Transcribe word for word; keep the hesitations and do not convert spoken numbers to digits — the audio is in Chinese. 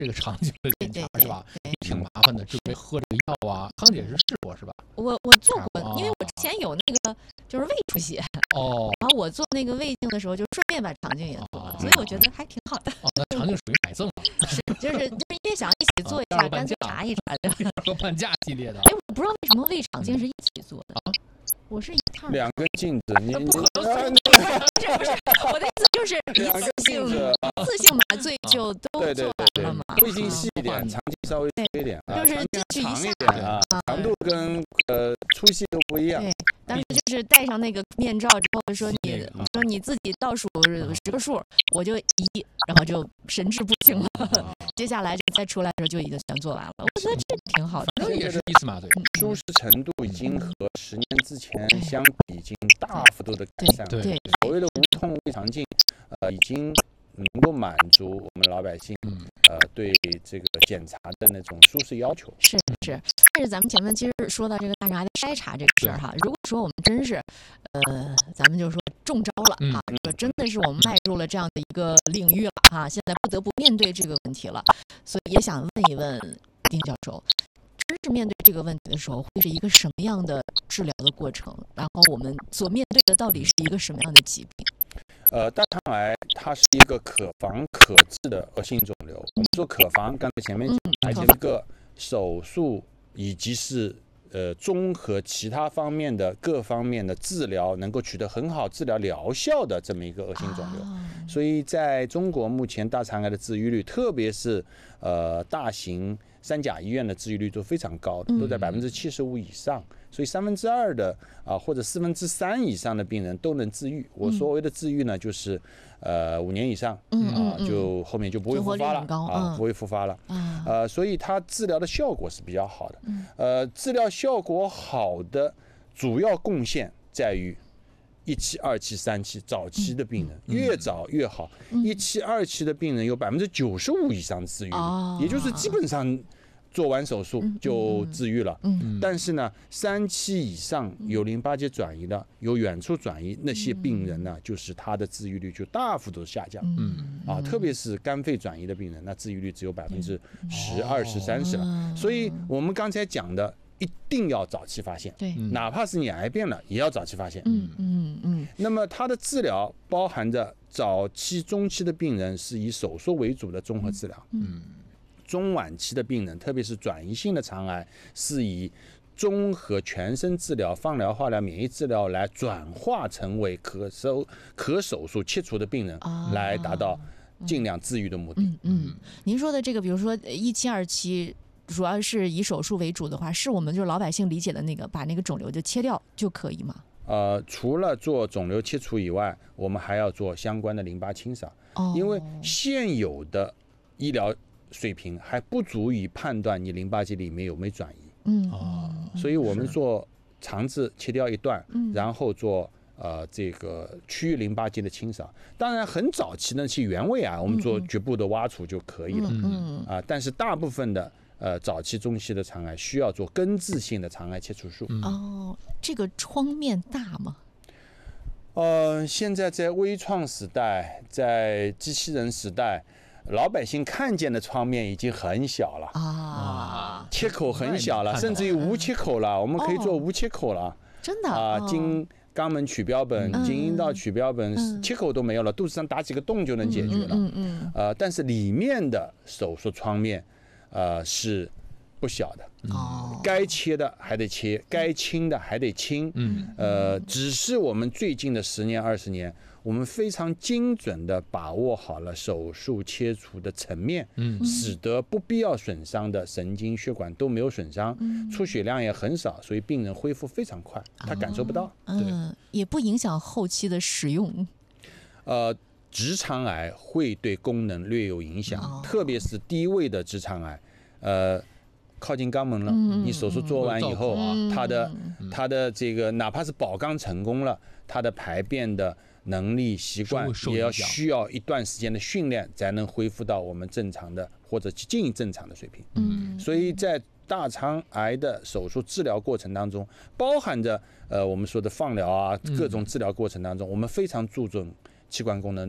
这个肠镜的检查是吧？挺麻烦的，就没喝这个药啊。康姐是试过是吧？ 我我做过，因为我之前有那个就是胃出血哦，然后我做那个胃镜的时候就顺便把肠镜也做了，所以我觉得还挺好的。 哦，那肠镜属于买赠了。 是，就是就是因为想一起做一下，干脆查一查的。 二半价系列的。 哎，我不知道为什么胃肠镜是一起做的啊。我是一趟两根镜子，你不可能，不是不是，我的意思就是一次性一次性麻醉就都做完了嘛。 胃镜细一点，肠镜稍微粗一点， 就是进去一下啊，长度跟呃粗细都不一样。 对，当时就是戴上那个面罩之后，说你说你自己倒数十个数，我就一，然后就神志不清了。接下来再出来的时候就已经全做完了，我觉得这挺好的。 这也是一次麻醉， 舒适程度已经和十年之前相比，已经大幅度的改善了。 对， 所谓的无痛胃肠镜，呃，已经能够满足我们老百姓呃对这个检查的那种舒适要求。 是是，但是咱们前面其实说到这个大肠癌的筛查这个事儿哈，如果说我们真是呃，咱们就说中招了啊，这真的是我们迈入了这样的一个领域了哈，现在不得不面对这个问题了，所以也想问一问丁教授。真是面对这个问题的时候，会是一个什么样的治疗的过程？然后我们所面对的到底是一个什么样的疾病？ 呃，大肠癌它是一个可防可治的恶性肿瘤。我们说可防，刚才前面讲，它是一个手术以及是呃综合其他方面的各方面的治疗，能够取得很好治疗疗效的这么一个恶性肿瘤。所以在中国目前大肠癌的治愈率，特别是呃大型三甲医院的治愈率都非常高的，都在百分之七十五以上，所以三分之二的啊、呃、或者四分之三以上的病人都能治愈。我所谓的治愈呢，就是呃五年以上啊、呃，就后面就不会复发了啊，不会复发了。呃，所以它治疗的效果是比较好的。呃，治疗效果好的主要贡献在于一期、二期、三期早期的病人，越早越好。一期、二期的病人有百分之九十五以上治愈率，也就是基本上做完手术就治愈了。但是呢，三期以上有淋巴结转移的、有远处转移那些病人呢，就是他的治愈率就大幅度下降。啊，特别是肝肺转移的病人，那治愈率只有百分之十、二十、三十了。所以我们刚才讲的，一定要早期发现， 对， 哪怕是你癌变了，也要早期发现。 嗯嗯嗯。 那么它的治疗包含着早期、中期的病人是以手术为主的综合治疗，嗯，中晚期的病人，特别是转移性的肠癌，是以综合全身治疗、放疗、化疗、免疫治疗来转化成为可手可手术切除的病人，来达到尽量治愈的目的。 嗯嗯，您说的这个，比如说一期、二期。主要是以手术为主的话，是我们就是老百姓理解的那个把那个肿瘤就切掉就可以吗？ 呃，除了做肿瘤切除以外，我们还要做相关的淋巴清扫，哦、因为现有的医疗水平还不足以判断你淋巴结里面有没有转移。嗯，哦，所以我们做肠子切掉一段，嗯、然后做呃这个区域淋巴结的清扫。当然，很早期的那些原位啊，我们做局部的挖除就可以了。嗯啊、呃，但是大部分的。呃，早期、中期的肠癌需要做根治性的肠癌切除术。 哦，这个创面大吗？ 呃，现在在微创时代，在机器人时代，老百姓看见的创面已经很小了啊，切口很小了，甚至于无切口了。我们可以做无切口了。 真的啊，经肛门取标本、经阴道取标本，切口都没有了，肚子上打几个洞就能解决了。嗯嗯。呃，但是里面的手术创面。呃，是不小的，哦，该切的还得切，该清的还得清，嗯，呃，只是我们最近的十年、二十年，我们非常精准的把握好了手术切除的层面，嗯，使得不必要损伤的神经血管都没有损伤，嗯，出血量也很少，所以病人恢复非常快，他感受不到， 哦、嗯，也不影响后期的使用， 呃。直肠癌会对功能略有影响，哦、特别是低位的直肠癌，呃，靠近肛门了，嗯、你手术做完以后，嗯、它的它的这个哪怕是保肛成功了，它的排便的能力、习惯也要需要一段时间的训练，才能恢复到我们正常的或者近正常的水平。嗯，所以在大肠癌的手术治疗过程当中，包含着呃我们说的放疗啊各种治疗过程当中，我们非常注重器官功能